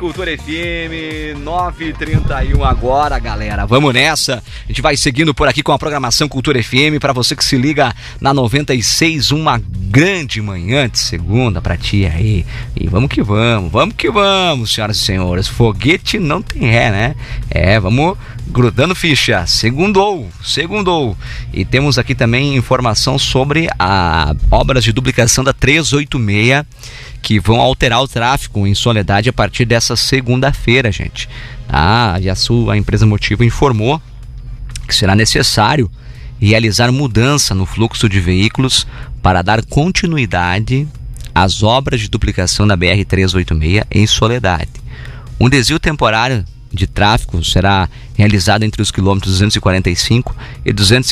Cultura FM 9h31 agora, galera. Vamos nessa. A gente vai seguindo por aqui com a programação Cultura FM. Para você que se liga na 96, uma grande manhã de segunda pra ti aí. E vamos que vamos, senhoras e senhores. Foguete não tem ré, né? Vamos grudando ficha. Segundou. E temos aqui também informação sobre a obras de duplicação da 386, que vão alterar o tráfego em Soledade a partir dessa segunda-feira, gente. A Viasul, a empresa Motivo, informou que será necessário realizar mudança no fluxo de veículos para dar continuidade às obras de duplicação da BR-386 em Soledade. Um desvio temporário de tráfego será realizado entre os quilômetros 245 e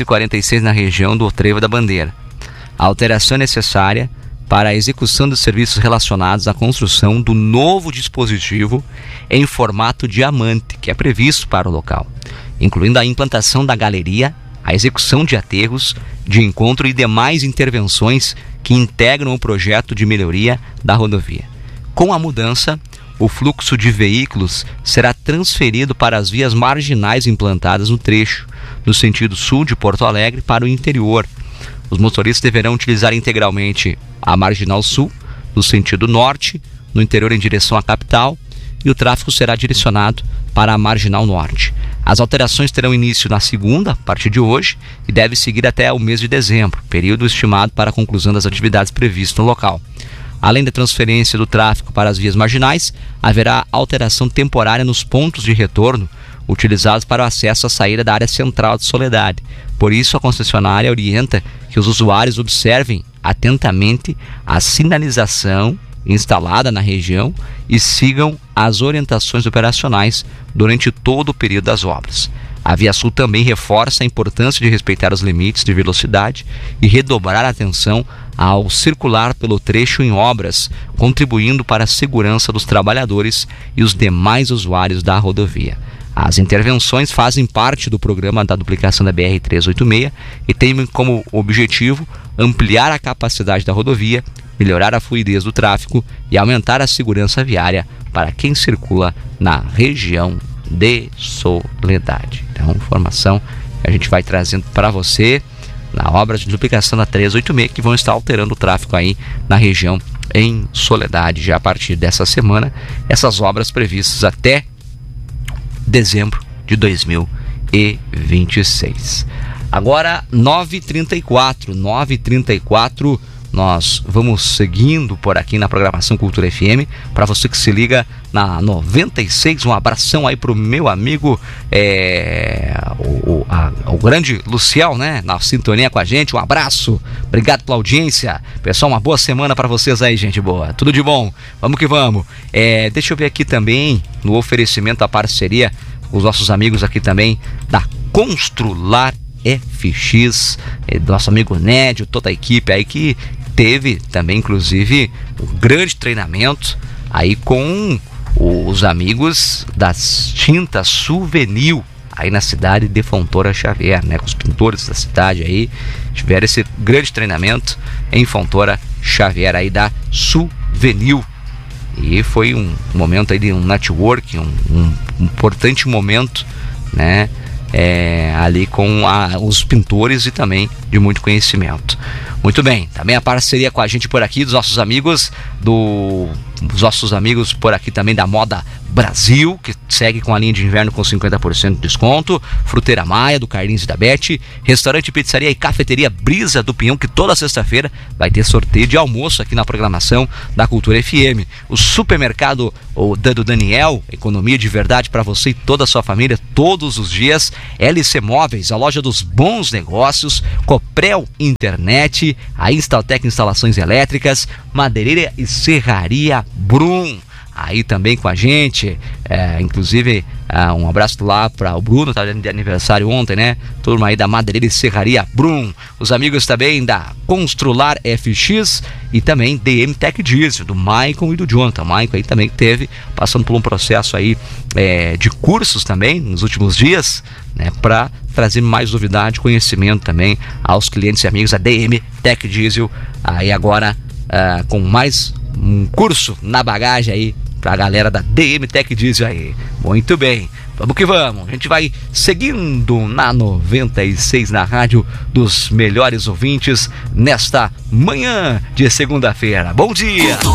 246 na região do Trevo da Bandeira. A alteração é necessária para a execução dos serviços relacionados à construção do novo dispositivo em formato diamante, que é previsto para o local, incluindo a implantação da galeria, a execução de aterros, de encontro e demais intervenções que integram o projeto de melhoria da rodovia. Com a mudança, o fluxo de veículos será transferido para as vias marginais implantadas no trecho, no sentido sul de Porto Alegre para o interior. Os motoristas deverão utilizar integralmente a Marginal Sul, no sentido norte, no interior em direção à capital, e o tráfego será direcionado para a Marginal Norte. As alterações terão início na segunda, a partir de hoje, e deve seguir até o mês de dezembro, período estimado para a conclusão das atividades previstas no local. Além da transferência do tráfego para as vias marginais, haverá alteração temporária nos pontos de retorno utilizados para o acesso à saída da área central de Soledade. Por isso, a concessionária orienta que os usuários observem atentamente a sinalização instalada na região e sigam as orientações operacionais durante todo o período das obras. A Viasul também reforça a importância de respeitar os limites de velocidade e redobrar a atenção ao circular pelo trecho em obras, contribuindo para a segurança dos trabalhadores e os demais usuários da rodovia. As intervenções fazem parte do programa da duplicação da BR-386 e têm como objetivo ampliar a capacidade da rodovia, melhorar a fluidez do tráfego e aumentar a segurança viária para quem circula na região de Soledade. Então, informação que a gente vai trazendo para você na obra de duplicação da 386, que vão estar alterando o tráfego aí na região em Soledade já a partir dessa semana. Essas obras previstas até dezembro de 2026. Agora 9h34, nós vamos seguindo por aqui na programação Cultura FM. Para você que se liga na 96, um abração aí pro meu amigo o grande Luciel, né? Na sintonia com a gente, um abraço, obrigado pela audiência. Pessoal, uma boa semana para vocês aí, gente boa, tudo de bom, vamos que vamos. Deixa eu ver aqui também, no oferecimento da parceria, os nossos amigos aqui também da Constrular FX, nosso amigo Nédio, toda a equipe aí que teve também, inclusive, um grande treinamento aí com os amigos das tintas Souvenir aí na cidade de Fontoura Xavier, né? Com os pintores da cidade aí tiveram esse grande treinamento em Fontoura Xavier aí da Souvenir. E foi um momento aí de um network, um importante momento, né? Ali com os pintores e também de muito conhecimento. Muito bem, também a parceria com a gente por aqui dos nossos amigos por aqui também da Moda Brasil, que segue com a linha de inverno com 50% de desconto. Fruteira Maia, do Carlinhos e da Beth. Restaurante, pizzaria e cafeteria Brisa do Pinhão, que toda sexta-feira vai ter sorteio de almoço aqui na programação da Cultura FM. O supermercado do Daniel, economia de verdade para você e toda a sua família todos os dias. LC Móveis, a loja dos bons negócios. Coprel Internet, a Instaltec Instalações Elétricas. Madeireira e Serraria Brum, aí também com a gente, inclusive um abraço lá para o Bruno, tá de aniversário ontem, né? Turma aí da Madeireira e Serraria Brum, os amigos também da Constrular FX e também DM Tech Diesel, do Maicon e do Jonathan. O Maicon aí também teve, passando por um processo aí de cursos também nos últimos dias, né? Para trazer mais novidade, conhecimento também aos clientes e amigos da DM Tech Diesel, aí agora com mais um curso na bagagem aí pra galera da DM Tech Diesel aí. Muito bem, vamos que vamos. A gente vai seguindo na 96, na rádio dos melhores ouvintes, nesta manhã de segunda-feira. Bom dia!